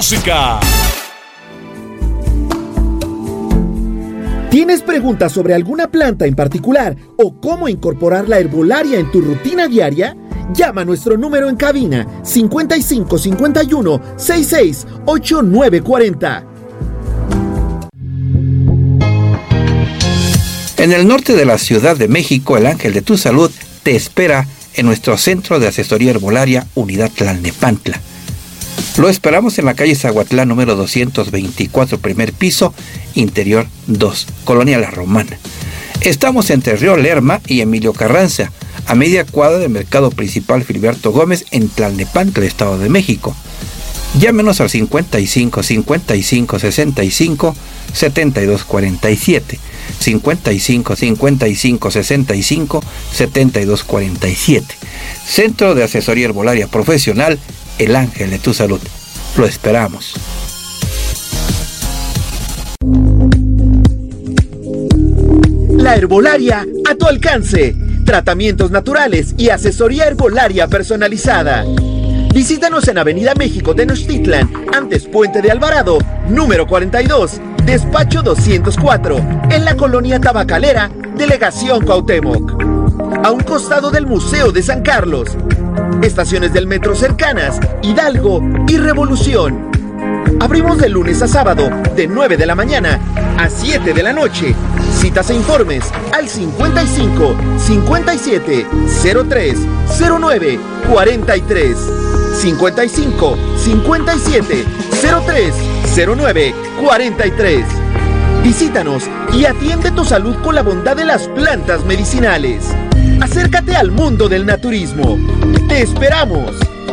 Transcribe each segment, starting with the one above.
tóxica. ¿Tienes preguntas sobre alguna planta en particular o cómo incorporar la herbolaria en tu rutina diaria? Llama a nuestro número en cabina 55 51 66 89 40. En el norte de la Ciudad de México, el Ángel de tu Salud te espera en nuestro Centro de Asesoría Herbolaria Unidad Tlalnepantla. Lo esperamos en la calle Zahuatlán número 224, primer piso, interior 2, Colonia La Romana. Estamos entre Río Lerma y Emilio Carranza, a media cuadra del Mercado Principal Filiberto Gómez en Tlalnepantla, Estado de México. Llámenos al 55 55 65 72 47, 55 55 65 72 47. Centro de Asesoría Herbolaria Profesional, El Ángel de tu Salud. Lo esperamos. La herbolaria a tu alcance. Tratamientos naturales y asesoría herbolaria personalizada. Visítanos en Avenida México Tenochtitlan, antes Puente de Alvarado, número 42, despacho 204, en la colonia Tabacalera, Delegación Cuauhtémoc. A un costado del Museo de San Carlos. Estaciones del metro cercanas, Hidalgo y Revolución. Abrimos de lunes a sábado, de 9 de la mañana a 7 de la noche. Citas e informes al 55 57 03 09 43. 55 57 03 09 43. Visítanos y atiende tu salud con la bondad de las plantas medicinales. Acércate al mundo del naturismo. ¡Te esperamos!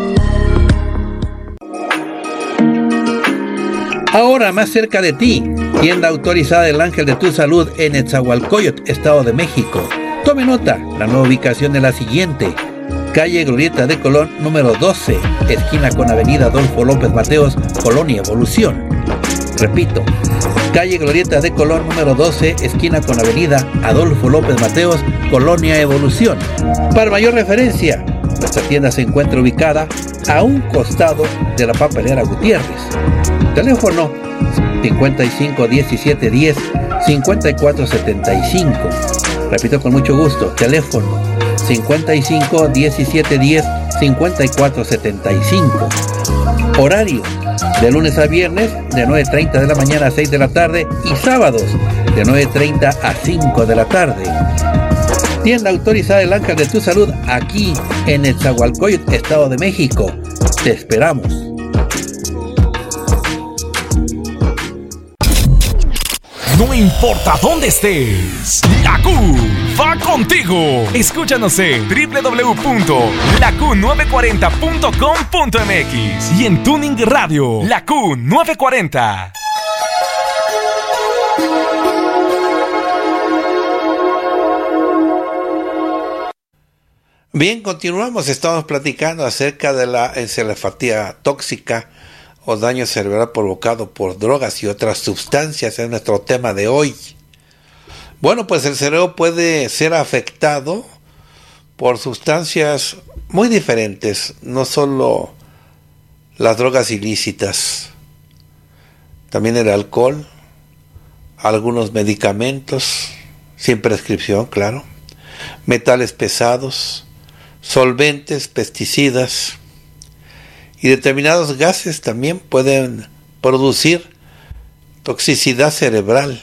Ahora más cerca de ti, tienda autorizada El Ángel de tu Salud en Netzahualcóyotl, Estado de México. Tome nota, la nueva ubicación es la siguiente: calle Glorieta de Colón número 12, esquina con avenida Adolfo López Mateos, Colonia Evolución. Repito, calle Glorieta de Colón número 12, esquina con avenida Adolfo López Mateos, Colonia Evolución. Para mayor referencia, nuestra tienda se encuentra ubicada a un costado de la papelera Gutiérrez. Teléfono 55 17 10 54 75. Repito con mucho gusto, teléfono 55 17 10 54 75. Horario de lunes a viernes de 9:30 de la mañana a 6 de la tarde y sábados de 9:30 a 5 de la tarde. Tienda autorizada El Ángel de tu Salud aquí en Netzahualcóyotl, Estado de México. Te esperamos. No importa dónde estés, la Q va contigo. Escúchanos en www.laQ940.com.mx y en Tuning Radio, la Q940. Bien, continuamos. Estamos platicando acerca de la encefalopatía tóxica o daño cerebral provocado por drogas y otras sustancias. Es nuestro tema de hoy. Bueno, pues el cerebro puede ser afectado por sustancias muy diferentes, no solo las drogas ilícitas, también el alcohol, algunos medicamentos, sin prescripción, claro, metales pesados, solventes, pesticidas y determinados gases también pueden producir toxicidad cerebral.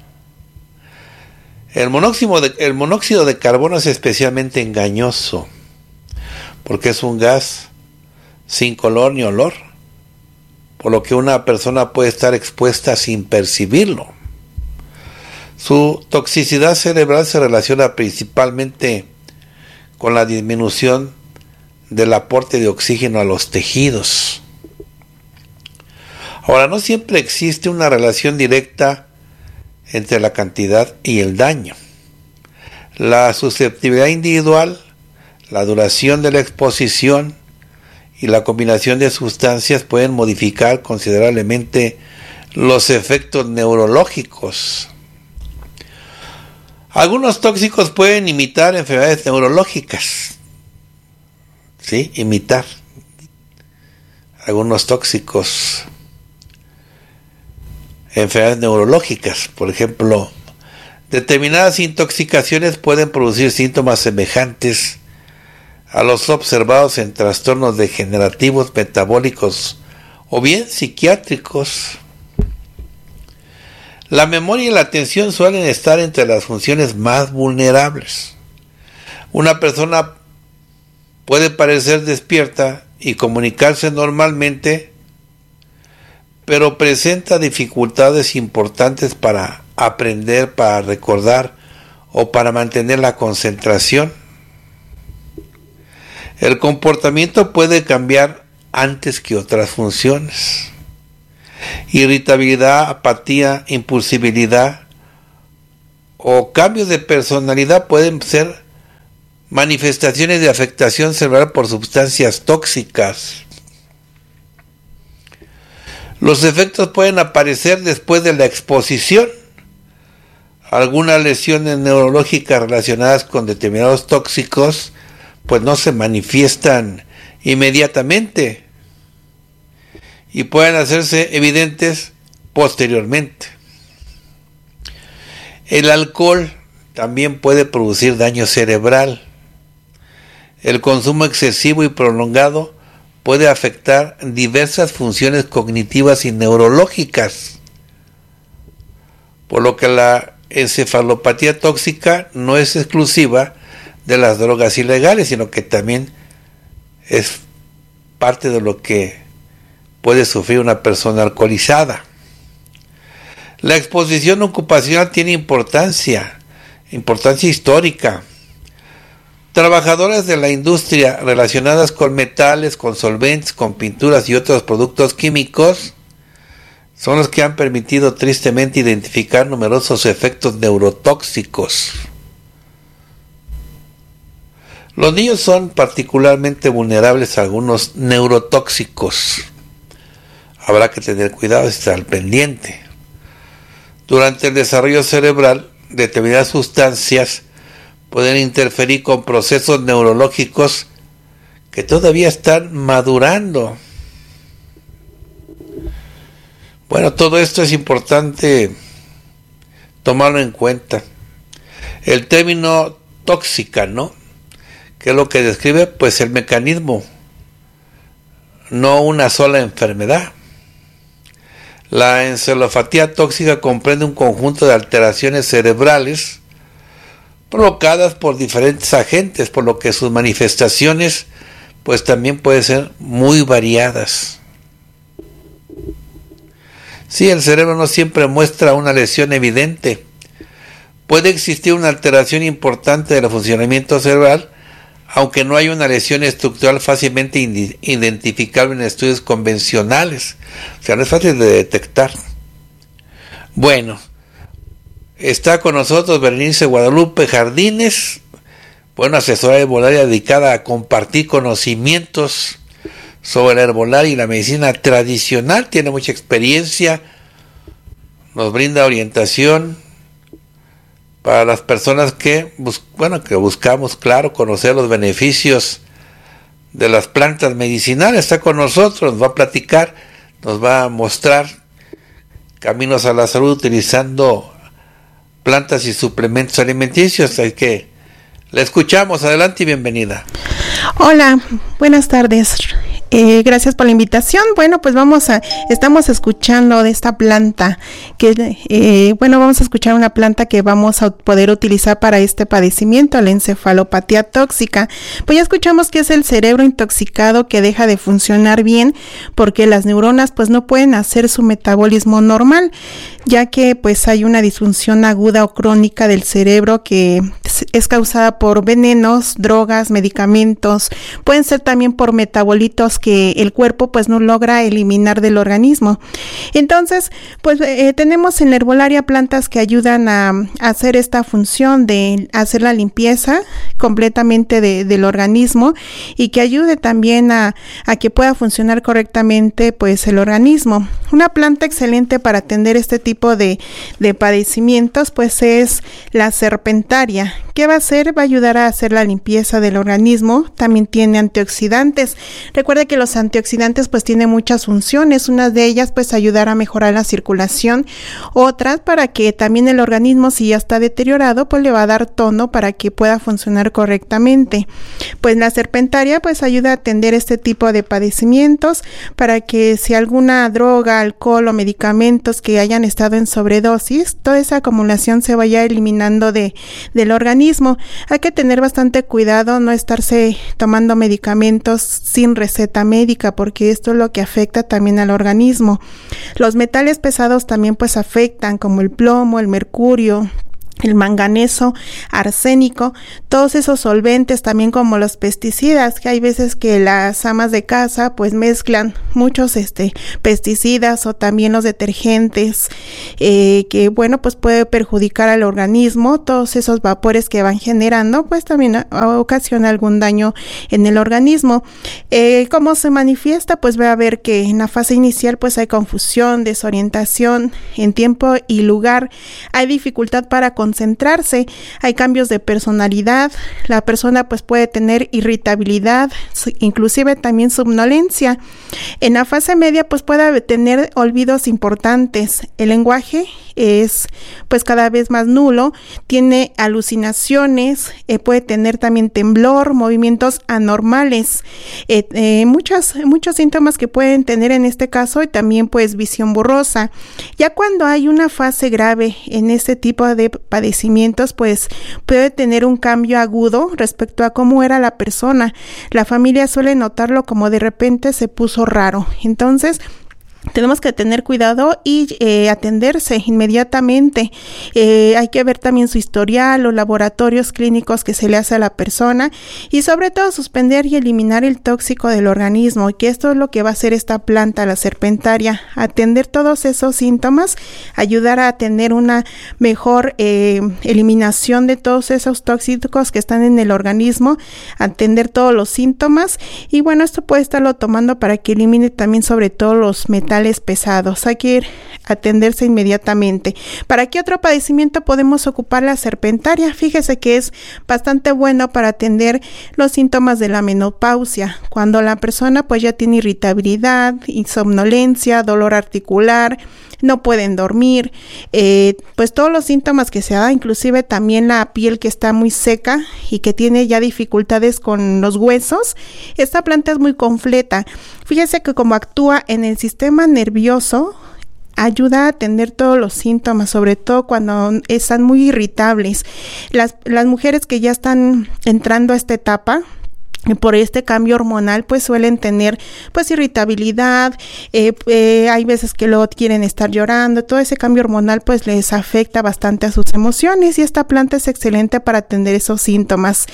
El monóxido de carbono es especialmente engañoso porque es un gas sin color ni olor, por lo que una persona puede estar expuesta sin percibirlo. Su toxicidad cerebral se relaciona principalmente con la disminución del aporte de oxígeno a los tejidos. Ahora, no siempre existe una relación directa entre la cantidad y el daño. La susceptibilidad individual, la duración de la exposición y la combinación de sustancias pueden modificar considerablemente los efectos neurológicos. Algunos tóxicos pueden imitar enfermedades neurológicas. ¿Sí? Imitar. Algunos tóxicos enfermedades neurológicas. Por ejemplo, determinadas intoxicaciones pueden producir síntomas semejantes a los observados en trastornos degenerativos, metabólicos o bien psiquiátricos. La memoria y la atención suelen estar entre las funciones más vulnerables. Una persona puede parecer despierta y comunicarse normalmente, pero presenta dificultades importantes para aprender, para recordar o para mantener la concentración. El comportamiento puede cambiar antes que otras funciones. Irritabilidad, apatía, impulsibilidad o cambios de personalidad pueden ser manifestaciones de afectación cerebral por sustancias tóxicas. Los efectos pueden aparecer después de la exposición. Algunas lesiones neurológicas relacionadas con determinados tóxicos pues no se manifiestan inmediatamente y pueden hacerse evidentes posteriormente. El alcohol también puede producir daño cerebral. El consumo excesivo y prolongado puede afectar diversas funciones cognitivas y neurológicas, por lo que la encefalopatía tóxica no es exclusiva de las drogas ilegales, sino que también es parte de lo que puede sufrir una persona alcoholizada. La exposición ocupacional tiene importancia histórica. Trabajadores de la industria relacionadas con metales, con solventes, con pinturas y otros productos químicos son los que han permitido tristemente identificar numerosos efectos neurotóxicos. Los niños son particularmente vulnerables a algunos neurotóxicos. Habrá que tener cuidado y estar al pendiente. Durante el desarrollo cerebral, determinadas sustancias pueden interferir con procesos neurológicos que todavía están madurando. Bueno, todo esto es importante tomarlo en cuenta. El término tóxica, ¿no? ¿Qué es lo que describe? Pues el mecanismo, no una sola enfermedad. La encefalopatía tóxica comprende un conjunto de alteraciones cerebrales provocadas por diferentes agentes, por lo que sus manifestaciones pues también pueden ser muy variadas. Sí, el cerebro no siempre muestra una lesión evidente. Puede existir una alteración importante del funcionamiento cerebral, aunque no hay una lesión estructural fácilmente identificable en estudios convencionales. O sea, no es fácil de detectar. Bueno, está con nosotros Berenice Guadalupe Jardines, asesora herbolaria dedicada a compartir conocimientos sobre la herbolaria y la medicina tradicional. Tiene mucha experiencia, nos brinda orientación para las personas que buscamos, claro, conocer los beneficios de las plantas medicinales. Está con nosotros, nos va a platicar, nos va a mostrar caminos a la salud utilizando plantas y suplementos alimenticios. Así que la escuchamos. Adelante y bienvenida. Hola, buenas tardes. Gracias por la invitación. Bueno, pues estamos escuchando de esta planta vamos a escuchar una planta que vamos a poder utilizar para este padecimiento, la encefalopatía tóxica. Pues ya escuchamos que es el cerebro intoxicado que deja de funcionar bien porque las neuronas pues no pueden hacer su metabolismo normal, ya que pues hay una disfunción aguda o crónica del cerebro que es causada por venenos, drogas, medicamentos, pueden ser también por metabolitos que el cuerpo pues no logra eliminar del organismo. Entonces, pues tenemos en la herbolaria plantas que ayudan a hacer esta función de hacer la limpieza completamente del organismo y que ayude también a que pueda funcionar correctamente pues el organismo. Una planta excelente para atender este tipo de padecimientos pues es la serpentaria. ¿Qué va a hacer? Va a ayudar a hacer la limpieza del organismo. También tiene antioxidantes. Recuerde menciona que los antioxidantes pues tienen muchas funciones, una de ellas pues ayudar a mejorar la circulación, otras para que también el organismo, si ya está deteriorado, pues le va a dar tono para que pueda funcionar correctamente. Pues la serpentaria pues ayuda a atender este tipo de padecimientos para que si alguna droga, alcohol o medicamentos que hayan estado en sobredosis, toda esa acumulación se vaya eliminando del organismo. Hay que tener bastante cuidado, no estarse tomando medicamentos sin receta médica, porque esto es lo que afecta también al organismo. Los metales pesados también pues afectan, como el plomo, el mercurio, el manganeso, arsénico, todos esos solventes, también como los pesticidas, que hay veces que las amas de casa pues mezclan muchos pesticidas, o también los detergentes, que bueno, pues puede perjudicar al organismo. Todos esos vapores que van generando pues también ocasiona algún daño en el organismo. ¿Cómo se manifiesta? Pues va a ver que en la fase inicial pues hay confusión, desorientación en tiempo y lugar, hay dificultad para concentrarse, hay cambios de personalidad, la persona pues puede tener irritabilidad, inclusive también somnolencia. En la fase media pues puede tener olvidos importantes, el lenguaje es pues cada vez más nulo, tiene alucinaciones, puede tener también temblor, movimientos anormales, muchos síntomas que pueden tener en este caso, y también pues visión borrosa. Ya cuando hay una fase grave en este tipo de padecimientos, pues puede tener un cambio agudo respecto a cómo era la persona. La familia suele notarlo como de repente se puso raro. Entonces, tenemos que tener cuidado y atenderse inmediatamente. Hay que ver también su historial, los laboratorios clínicos que se le hace a la persona, y sobre todo suspender y eliminar el tóxico del organismo, y que esto es lo que va a hacer esta planta, la serpentaria, atender todos esos síntomas, ayudar a tener una mejor eliminación de todos esos tóxicos que están en el organismo, atender todos los síntomas, y bueno, esto puede estarlo tomando para que elimine también sobre todo los metales pesados. Hay que atenderse inmediatamente. ¿Para qué otro padecimiento podemos ocupar la serpentaria? Fíjese que es bastante bueno para atender los síntomas de la menopausia, cuando la persona pues ya tiene irritabilidad, insomnolencia, dolor articular, no pueden dormir, pues todos los síntomas que se da, inclusive también la piel que está muy seca y que tiene ya dificultades con los huesos. Esta planta es muy completa. Fíjese que como actúa en el sistema nervioso, ayuda a atender todos los síntomas, sobre todo cuando están muy irritables. Las mujeres que ya están entrando a esta etapa, por este cambio hormonal, pues suelen tener pues irritabilidad, hay veces que luego quieren estar llorando. Todo ese cambio hormonal pues les afecta bastante a sus emociones, y esta planta es excelente para atender esos síntomas.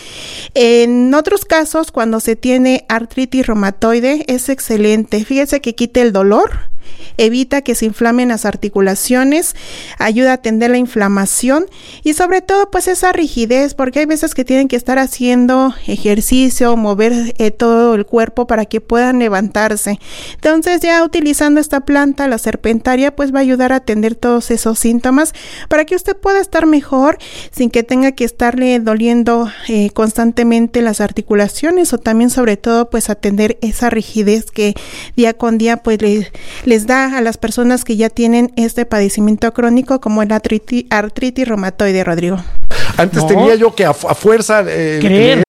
En otros casos, cuando se tiene artritis reumatoide, es excelente. Fíjese que quita el dolor, evita que se inflamen las articulaciones, ayuda a atender la inflamación, y sobre todo pues esa rigidez, porque hay veces que tienen que estar haciendo ejercicio, mover todo el cuerpo para que puedan levantarse. Entonces, ya utilizando esta planta, la serpentaria, pues va a ayudar a atender todos esos síntomas para que usted pueda estar mejor sin que tenga que estarle doliendo constantemente las articulaciones, o también sobre todo pues atender esa rigidez que día con día pues les da a las personas que ya tienen este padecimiento crónico, como la artritis reumatoide, Rodrigo. Antes tenía yo que a fuerza creer.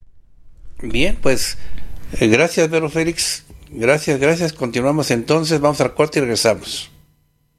Bien, pues gracias, Vero Félix. Gracias. Continuamos entonces, vamos al corte y regresamos.